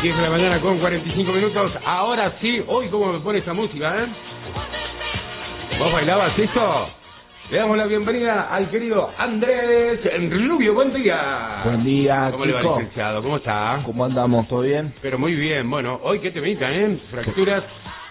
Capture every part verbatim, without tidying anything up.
diez de la mañana con cuarenta y cinco minutos. Ahora sí, hoy cómo me pone esa música, ¿eh? ¿Vos bailabas esto? Le damos la bienvenida al querido Andrés Rubio. Buen día. Buen día, ¿Cómo Kiko? le va, licenciado? ¿Cómo está? ¿Cómo andamos? ¿Todo bien? Pero muy bien. Bueno, hoy qué temita, ¿eh? Fracturas.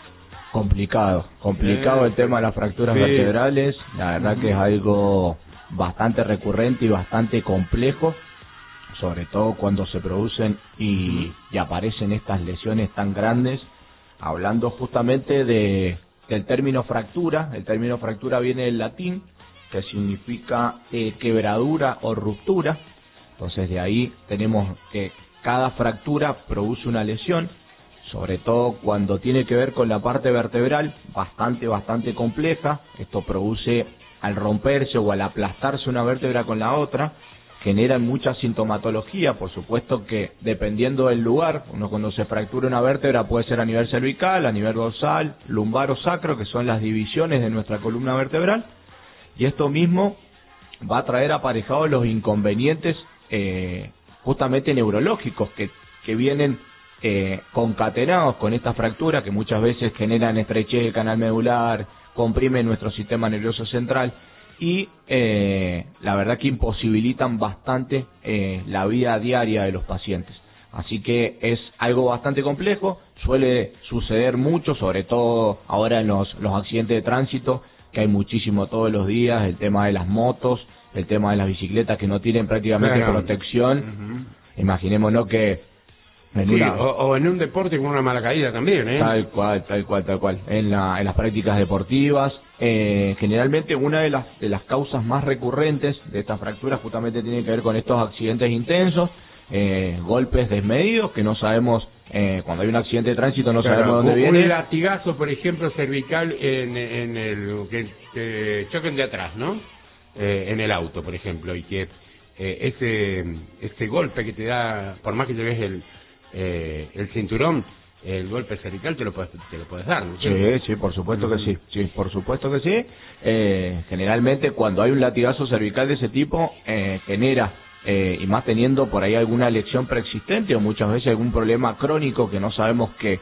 Complicado, complicado Eh, el tema de las fracturas sí. vertebrales. La verdad que es algo bastante recurrente y bastante complejo, sobre todo cuando se producen y, y aparecen estas lesiones tan grandes. Hablando justamente de del término fractura, el término fractura viene del latín, que significa eh, quebradura o ruptura. Entonces de ahí tenemos que cada fractura produce una lesión, sobre todo cuando tiene que ver con la parte vertebral, bastante, bastante compleja. Esto produce, al romperse o al aplastarse una vértebra con la otra, generan mucha sintomatología. Por supuesto que dependiendo del lugar, uno cuando se fractura una vértebra puede ser a nivel cervical, a nivel dorsal, lumbar o sacro, que son las divisiones de nuestra columna vertebral, y esto mismo va a traer aparejados los inconvenientes eh, justamente neurológicos que, que vienen eh, concatenados con esta fractura, que muchas veces generan estrechez del canal medular, comprimen nuestro sistema nervioso central, y eh, la verdad que imposibilitan bastante eh, la vida diaria de los pacientes. Así que es algo bastante complejo, suele suceder mucho, sobre todo ahora en los, los accidentes de tránsito, que hay muchísimo todos los días, el tema de las motos, el tema de las bicicletas que no tienen prácticamente Claro. protección. Uh-huh. Imaginémonos que en Sí, una, o, o en un deporte con una mala caída también, ¿eh? Tal cual, tal cual, tal cual. En, la, en las prácticas deportivas, eh, generalmente una de las, de las causas más recurrentes de estas fracturas justamente tiene que ver con estos accidentes intensos, eh, golpes desmedidos que no sabemos, eh, cuando hay un accidente de tránsito no Claro, sabemos dónde un, viene. Un latigazo, por ejemplo, cervical en, en el que, que choquen de atrás, ¿no? Eh, en el auto, por ejemplo, y que eh, ese ese golpe que te da, por más que te ves el eh, el cinturón, el golpe cervical te lo puedes te lo puedes dar, ¿no? Sí, sí, por supuesto que sí, sí, por supuesto que sí. Eh, generalmente cuando hay un latigazo cervical de ese tipo, eh, genera, eh, y más teniendo por ahí alguna lesión preexistente o muchas veces algún problema crónico que no sabemos que,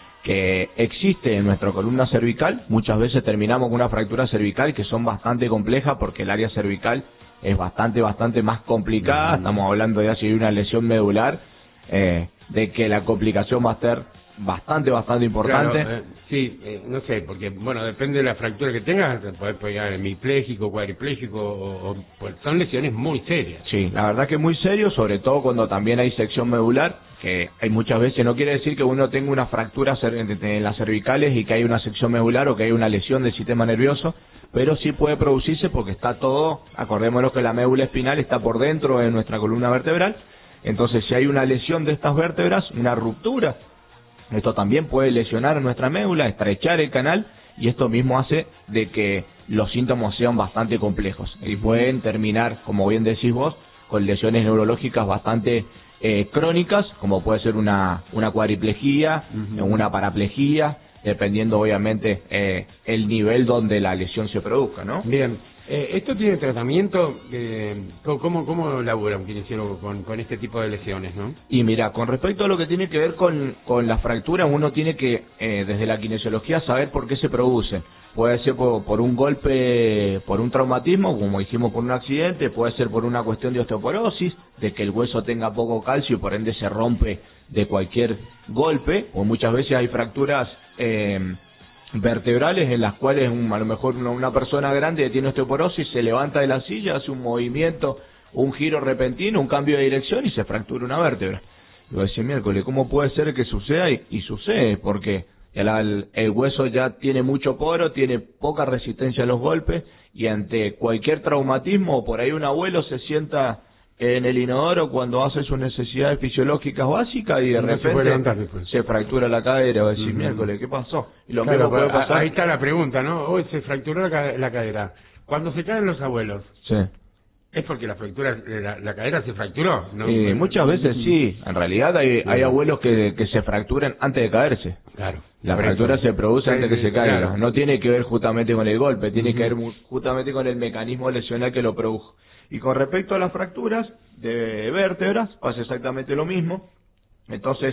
que existe en nuestra columna cervical, muchas veces terminamos con una fractura cervical que son bastante complejas porque el área cervical es bastante, bastante más complicada. Estamos hablando ya si hay una lesión medular, eh, de que la complicación va a ser bastante, bastante importante. Claro, eh, sí, eh, no sé, porque, bueno, depende de la fractura que tengas, te puedes pegar hemipléjico, cuadripléjico, o, o, pues son lesiones muy serias. Sí, la verdad que es muy serio, sobre todo cuando también hay sección medular, que hay muchas veces, no quiere decir que uno tenga una fractura en las cervicales y que hay una sección medular o que hay una lesión del sistema nervioso, pero sí puede producirse porque está todo, acordémonos que la médula espinal está por dentro de nuestra columna vertebral. Entonces, si hay una lesión de estas vértebras, una ruptura, esto también puede lesionar nuestra médula, estrechar el canal, y esto mismo hace de que los síntomas sean bastante complejos y pueden terminar, como bien decís vos, con lesiones neurológicas bastante eh, crónicas, como puede ser una, una cuadriplejía, uh-huh. una paraplegia, dependiendo obviamente eh, el nivel donde la lesión se produzca, ¿no? Bien. Eh, ¿Esto tiene tratamiento? Eh, ¿Cómo, cómo labura un kinesiólogo con, con este tipo de lesiones, no? Y mira, con respecto a lo que tiene que ver con, con las fracturas, uno tiene que, eh, desde la kinesiología, saber por qué se produce. Puede ser por, por un golpe, por un traumatismo, como dijimos, por un accidente, puede ser por una cuestión de osteoporosis, de que el hueso tenga poco calcio y por ende se rompe de cualquier golpe, o muchas veces hay fracturas eh, vertebrales en las cuales un, a lo mejor una, una persona grande que tiene osteoporosis se levanta de la silla, hace un movimiento, un giro repentino, un cambio de dirección y se fractura una vértebra. Y voy a decir, miércoles, ¿cómo puede ser que suceda? Y, y sucede, porque el, el, el hueso ya tiene mucho poro, tiene poca resistencia a los golpes, y ante cualquier traumatismo, o por ahí un abuelo se sienta en el inodoro cuando hace sus necesidades fisiológicas básicas y de no repente se, se fractura la cadera. Va a decir, uh-huh. miércoles, ¿qué pasó? Y lo claro, mismo puede pasar. Ahí está la pregunta, ¿no? Hoy se fracturó la, la cadera. Cuando se caen los abuelos, sí. ¿es porque la fractura, la, la cadera se fracturó? ¿No? Eh, muchas veces sí. En realidad hay, hay abuelos que, que se fracturan antes de caerse. Claro. La fractura se produce sí, antes de que se caiga. Claro. No tiene que ver justamente con el golpe, tiene uh-huh. que ver justamente con el mecanismo lesional que lo produjo. Y con respecto a las fracturas de vértebras, pasa exactamente lo mismo. Entonces,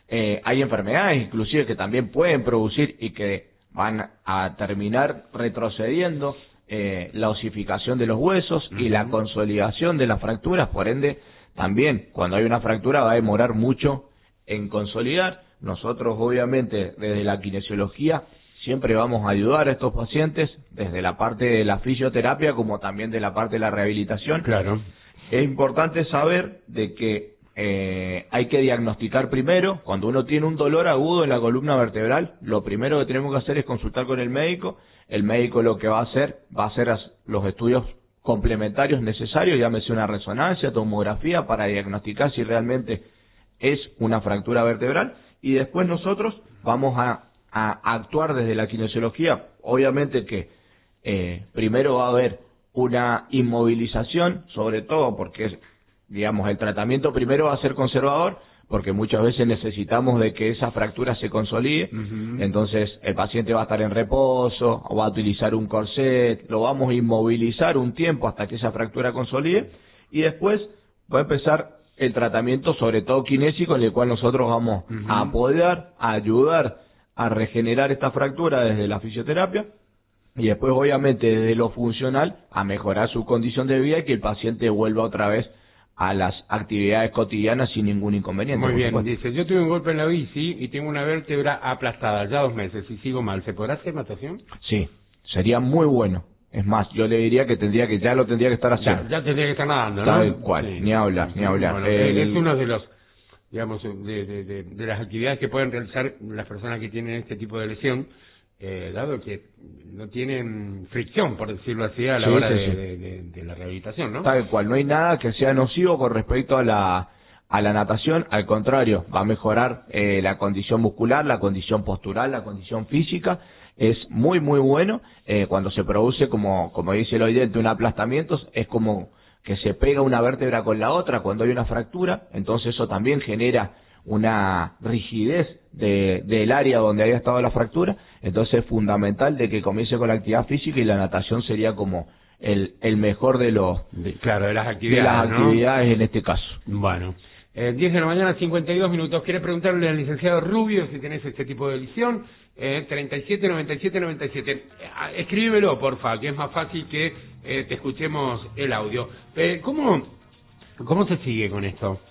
Eh, hay enfermedades inclusive que también pueden producir y que van a terminar retrocediendo eh, la osificación de los huesos uh-huh. y la consolidación de las fracturas. Por ende, también cuando hay una fractura va a demorar mucho en consolidar. Nosotros obviamente desde la kinesiología siempre vamos a ayudar a estos pacientes desde la parte de la fisioterapia como también de la parte de la rehabilitación. Claro. Es importante saber de que eh, hay que diagnosticar primero. Cuando uno tiene un dolor agudo en la columna vertebral, lo primero que tenemos que hacer es consultar con el médico. El médico lo que va a hacer, va a hacer los estudios complementarios necesarios, llámese una resonancia, tomografía, para diagnosticar si realmente es una fractura vertebral, y después nosotros vamos a, a actuar desde la kinesiología. Obviamente que eh, primero va a haber una inmovilización, sobre todo porque, digamos, el tratamiento primero va a ser conservador, porque muchas veces necesitamos de que esa fractura se consolide. Uh-huh. Entonces el paciente va a estar en reposo, o va a utilizar un corset, lo vamos a inmovilizar un tiempo hasta que esa fractura consolide, y después va a empezar el tratamiento, sobre todo kinésico, en el cual nosotros vamos uh-huh. a apoyar, a ayudar a regenerar esta fractura desde la fisioterapia, y después obviamente desde lo funcional a mejorar su condición de vida y que el paciente vuelva otra vez a las actividades cotidianas sin ningún inconveniente. Muy bien, dice, yo tuve un golpe en la bici y tengo una vértebra aplastada ya dos meses y sigo mal. ¿Se podrá hacer natación? Sí, sería muy bueno. Es más, yo le diría que tendría que ya lo tendría que estar haciendo. Ya, ya tendría que estar nadando, ¿no? Tal cual, sí. ni hablar, ni hablar. Bueno, el... Es uno de los, digamos, de, de, de, de las actividades que pueden realizar las personas que tienen este tipo de lesión, eh, dado que no tienen fricción, por decirlo así, a la sí, hora sí, de, sí. De, de, de la rehabilitación, ¿no? Tal cual, no hay nada que sea nocivo con respecto a la a la natación, al contrario, va a mejorar eh, la condición muscular, la condición postural, la condición física. Es muy muy bueno eh, cuando se produce, como como dice el oyente, un aplastamiento, es como que se pega una vértebra con la otra cuando hay una fractura, entonces eso también genera una rigidez de, del área donde haya estado la fractura. Entonces es fundamental de que comience con la actividad física, y la natación sería como el, el mejor de los de, claro, de las actividades, de las ¿no? actividades en este caso. Bueno, eh, diez de la mañana, cincuenta y dos minutos. ¿Quiere preguntarle al licenciado Rubio si tenés este tipo de lesión? Eh, treinta y siete, noventa y siete, noventa y siete. Eh, escríbelo, porfa, que es más fácil que eh, te escuchemos el audio. Eh, ¿cómo, ¿Cómo se sigue con esto?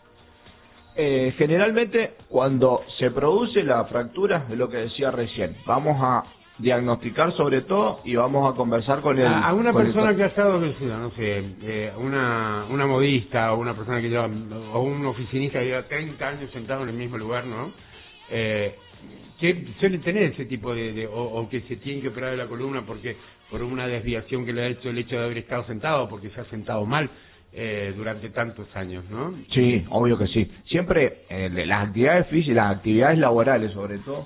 Eh, generalmente cuando se produce la fractura, es lo que decía recién, vamos a diagnosticar sobre todo y vamos a conversar con el... A, a una persona el... que ha estado, no sé, eh, una, una modista o una persona que lleva, o un oficinista que lleva treinta años sentado en el mismo lugar, ¿no? Eh, que suelen tener ese tipo de, de o, o que se tienen que operar de la columna porque por una desviación que le ha hecho el hecho de haber estado sentado, porque se ha sentado mal eh, durante tantos años, ¿no? Sí, obvio que sí. Siempre eh, las actividades físicas, las actividades laborales sobre todo,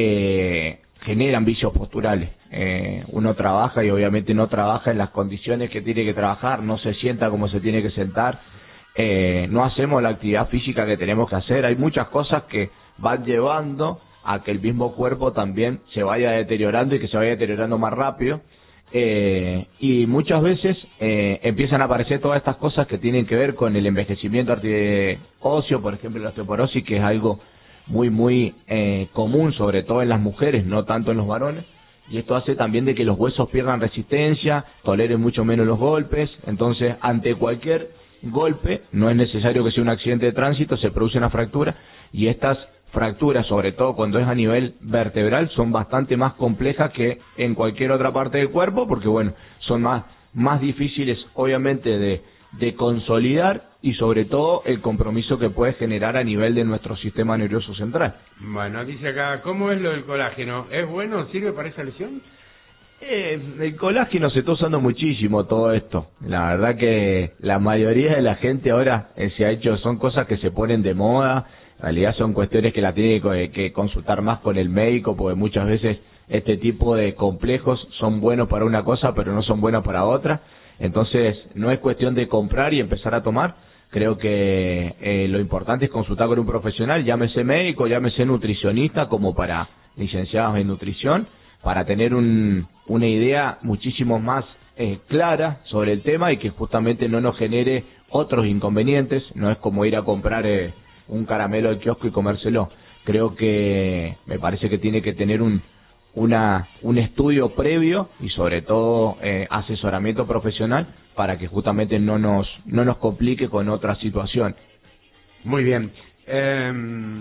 eh, generan vicios posturales. Eh, uno trabaja y obviamente no trabaja en las condiciones que tiene que trabajar, no se sienta como se tiene que sentar, eh, no hacemos la actividad física que tenemos que hacer. Hay muchas cosas que van llevando a que el mismo cuerpo también se vaya deteriorando y que se vaya deteriorando más rápido, eh, y muchas veces eh, empiezan a aparecer todas estas cosas que tienen que ver con el envejecimiento óseo, por ejemplo la osteoporosis, que es algo muy muy eh, común, sobre todo en las mujeres, no tanto en los varones, y esto hace también de que los huesos pierdan resistencia, toleren mucho menos los golpes. Entonces, ante cualquier golpe, no es necesario que sea un accidente de tránsito, se produce una fractura, y estas fracturas, sobre todo cuando es a nivel vertebral, son bastante más complejas que en cualquier otra parte del cuerpo, porque bueno, son más, más difíciles obviamente de, de consolidar, y sobre todo el compromiso que puede generar a nivel de nuestro sistema nervioso central. Bueno, dice acá, ¿cómo es lo del colágeno? ¿Es bueno? ¿Sirve para esa lesión? Eh, el colágeno se está usando muchísimo, todo esto. La verdad que la mayoría de la gente ahora eh, se ha hecho, son cosas que se ponen de moda. En realidad son cuestiones que la tiene que, que consultar más con el médico, porque muchas veces este tipo de complejos son buenos para una cosa, pero no son buenos para otra. Entonces, no es cuestión de comprar y empezar a tomar. Creo que eh, lo importante es consultar con un profesional, llámese médico, llámese nutricionista, como para licenciados en nutrición, para tener un, una idea muchísimo más eh, clara sobre el tema y que justamente no nos genere otros inconvenientes. No es como ir a comprar... Eh, un caramelo al kiosco y comérselo. Creo que me parece que tiene que tener un una un estudio previo y sobre todo eh, asesoramiento profesional para que justamente no nos no nos complique con otra situación. Muy bien. Eh,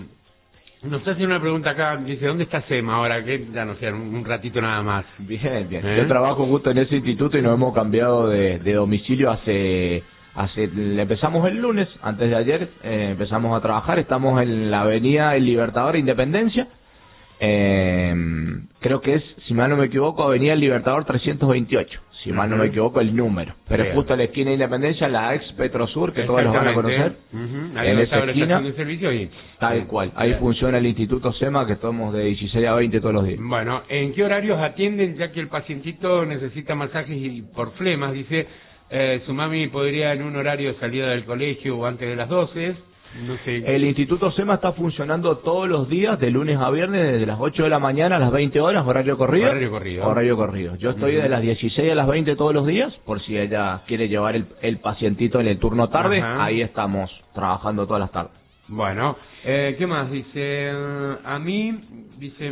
nos hace una pregunta acá, dice, ¿dónde está SEMA ahora? Que ya no sé, un, un ratito nada más. Bien, bien. ¿Eh? Yo trabajo justo en ese instituto y nos hemos cambiado de, de domicilio hace hace empezamos el lunes, antes de ayer eh, empezamos a trabajar, estamos en la avenida El Libertador Independencia. Eh, creo que es, si mal no me equivoco, Avenida El Libertador trescientos veintiocho, si mal uh-huh. no me equivoco el número, pero es justo a la esquina de Independencia, la ex Petrosur, que todos los van a conocer. Uh-huh. Ahí En esa esquina, de servicio y... tal cual, ahí Bien. funciona el Instituto SEMA, que estamos de dieciséis a veinte todos los días. Bueno, ¿en qué horarios atienden, ya que el pacientito necesita masajes y por flemas? Dice, eh, su mami podría en un horario de salida del colegio o antes de las doce. No sé. El Instituto SEMA está funcionando todos los días, de lunes a viernes, desde las ocho de la mañana a las veinte horas, horario corrido. Horario corrido. Horario corrido. Yo estoy uh-huh. de las dieciséis a las veinte todos los días, por si ella quiere llevar el, el pacientito en el turno tarde, uh-huh. ahí estamos trabajando todas las tardes. Bueno, eh, ¿qué más? Dice, a mí, dice,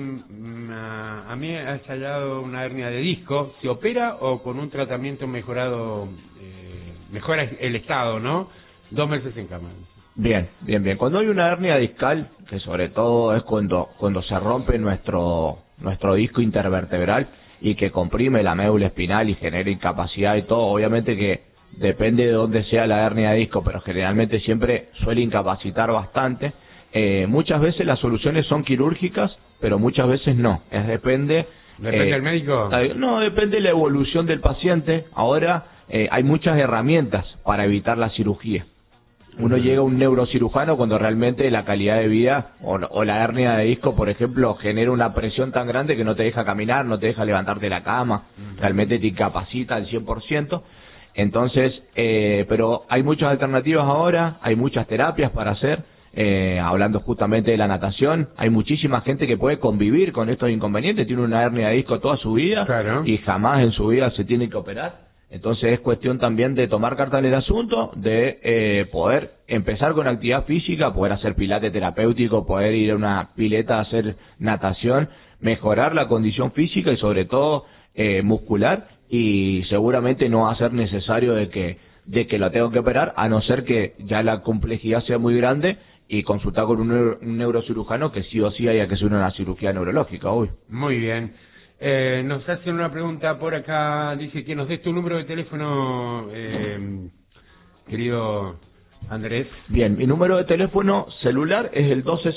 a, a mí ha estallado una hernia de disco, ¿se opera o con un tratamiento mejorado, eh, mejora el estado, ¿no? Dos meses en cama. Bien, bien, bien. Cuando hay una hernia discal, que sobre todo es cuando cuando se rompe nuestro nuestro disco intervertebral y que comprime la médula espinal y genera incapacidad y todo, obviamente que depende de dónde sea la hernia de disco, pero generalmente siempre suele incapacitar bastante. Eh, muchas veces las soluciones son quirúrgicas, pero muchas veces no. Es depende. ¿Depende eh, del médico? No, depende de la evolución del paciente. Ahora eh, hay muchas herramientas para evitar la cirugía. Uno llega a un neurocirujano cuando realmente la calidad de vida o, o la hernia de disco, por ejemplo, genera una presión tan grande que no te deja caminar, no te deja levantarte de la cama, uh-huh. realmente te incapacita al cien por ciento. Entonces, eh, pero hay muchas alternativas ahora, hay muchas terapias para hacer, eh, hablando justamente de la natación, hay muchísima gente que puede convivir con estos inconvenientes, tiene una hernia de disco toda su vida claro. y jamás en su vida se tiene que operar. Entonces es cuestión también de tomar cartas en el asunto, de eh, poder empezar con actividad física, poder hacer pilates terapéutico, poder ir a una pileta a hacer natación, mejorar la condición física y sobre todo eh, muscular, y seguramente no va a ser necesario de que de que lo tenga que operar, a no ser que ya la complejidad sea muy grande y consultar con un, neuro, un neurocirujano, que sí o sí haya que hacer una cirugía neurológica hoy. Muy bien. Eh, nos hacen una pregunta por acá, dice que nos des tu número de teléfono, eh, querido Andrés. Bien, mi número de teléfono celular es el doce